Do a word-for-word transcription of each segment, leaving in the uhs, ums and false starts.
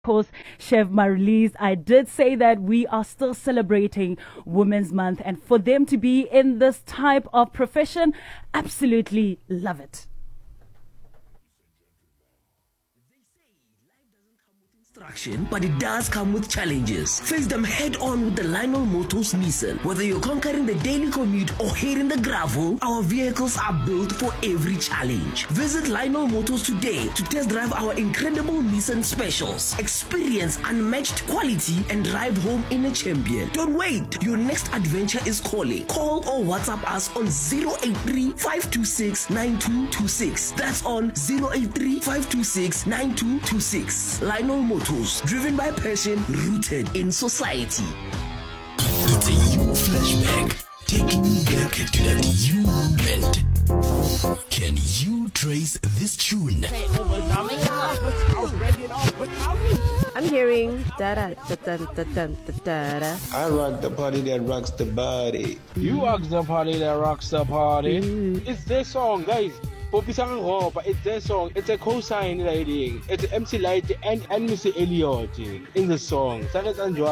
course, Chef Marlies. I did say that we are still celebrating Women's Month, and for them to be in this type of profession, absolutely love it. But it does come with challenges. Face them head on with the Lionel Motors Nissan. Whether you're conquering the daily commute or hitting the gravel, our vehicles are built for every challenge. Visit Lionel Motors today to test drive our incredible Nissan specials. Experience unmatched quality and drive home in a champion. Don't wait. Your next adventure is calling. Call or WhatsApp us on zero eight three, five two six, nine two two six. That's on zero eight three, five two six, nine two two six. Lionel Motors. Driven by passion, rooted in society. It's a you flashback, taking you back to that you moment. Can you trace this tune? I'm hearing da da da da da da da da. I rock the party that rocks the body. You rock the party that rocks the party. Mm. It's their song, guys. It's their song. It's a co-sign lady. It's M C Light and, and Mister Elliot in the song. Hey.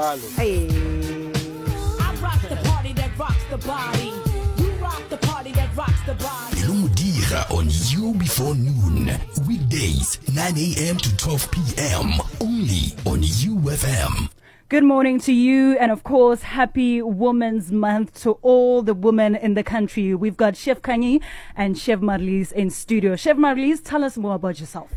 I rock the party that rocks the body. You rock the party that rocks the body. Ilumudira on You Before Noon. Weekdays, nine a.m. to twelve p.m. Only on U F M. Good morning to you, and of course, happy Women's Month to all the women in the country. We've got Chef Khanyi and Chef Marlies in studio. Chef Marlies, tell us more about yourself.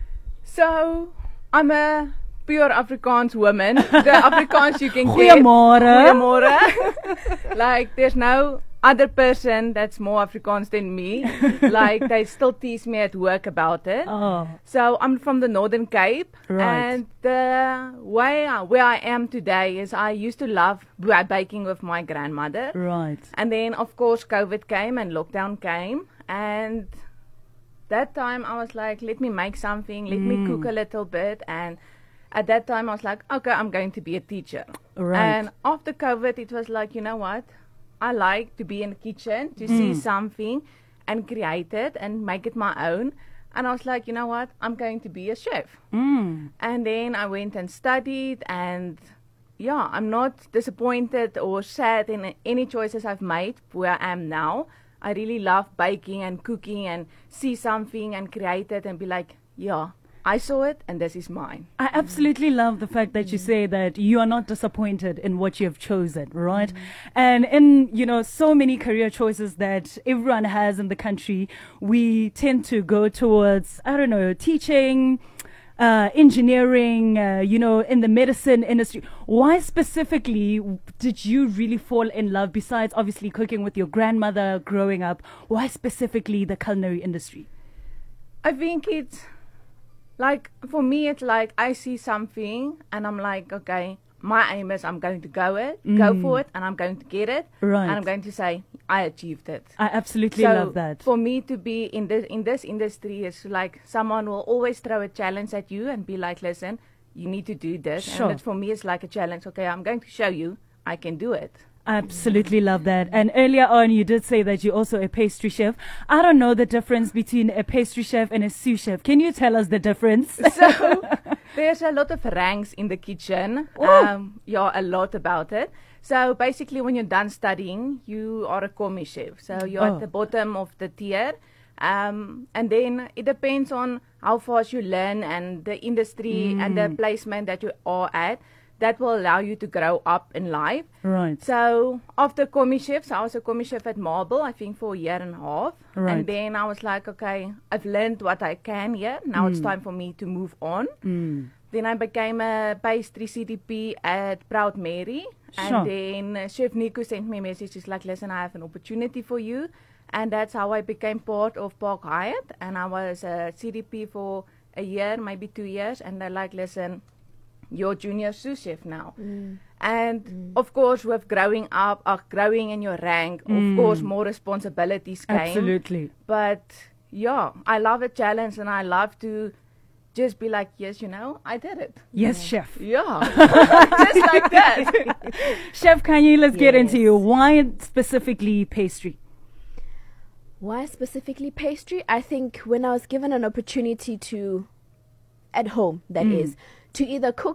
So, I'm a pure Afrikaans woman. The Afrikaans you can get. Goeiemorgen. Goeiemorgen. Like, there's no other person that's more Afrikaans than me. Like, they still tease me at work about it. Oh. So I'm from the Northern Cape. Right. And the way I, where I am today is I used to love baking with my grandmother. Right. And then, of course, COVID came and lockdown came. And that time I was like, let me make something. Let mm. me cook a little bit. And at that time I was like, okay, I'm going to be a teacher. Right. And after COVID, it was like, you know what? I like to be in the kitchen, to mm. see something and create it and make it my own. And I was like, you know what? I'm going to be a chef. Mm. And then I went and studied, and yeah, I'm not disappointed or sad in any choices I've made where I am now. I really love baking and cooking and see something and create it and be like, yeah, I saw it and this is mine. I absolutely love the fact that you say that you are not disappointed in what you have chosen, right? Mm-hmm. And in, you know, so many career choices that everyone has in the country, we tend to go towards, I don't know, teaching, uh, engineering, uh, you know, in the medicine industry. Why specifically did you really fall in love, besides obviously cooking with your grandmother growing up? Why specifically the culinary industry? I think it's like, for me, it's like I see something and I'm like, okay, my aim is I'm going to go it, mm. go for it, and I'm going to get it. Right. And I'm going to say, I achieved it. I absolutely so love that. For me to be in this, in this industry is like someone will always throw a challenge at you and be like, listen, you need to do this. Sure. And that for me is like a challenge. Okay, I'm going to show you I can do it. I absolutely love that. And earlier on, you did say that you're also a pastry chef. I don't know the difference between a pastry chef and a sous chef. Can you tell us the difference? So, there's a lot of ranks in the kitchen. Um, yeah, a lot about it. So, basically, when you're done studying, you are a commis chef. So, you're oh. at the bottom of the tier. Um, and then it depends on how fast you learn and the industry mm. and the placement that you are at. That will allow you to grow up in life. Right. So after commis chefs, I was a commis chef at Marble, I think for a year and a half. Right. And then I was like, okay, I've learned what I can here. Now mm. it's time for me to move on. Mm. Then I became a pastry C D P at Proud Mary. Sure. And then uh, Chef Nico sent me a message. He's like, listen, I have an opportunity for you. And that's how I became part of Park Hyatt. And I was a C D P for a year, maybe two years. And they're like, listen, you're junior sous chef now. Mm. And mm. of course, with growing up, uh, growing in your rank, mm. of course, more responsibilities came. Absolutely. But yeah, I love a challenge and I love to just be like, yes, you know, I did it. Yes, yeah. chef. Yeah. Just like that. Chef Khanyi, let's yes. get into you. Why specifically pastry? Why specifically pastry? I think when I was given an opportunity to, at home, that mm. is, to either cook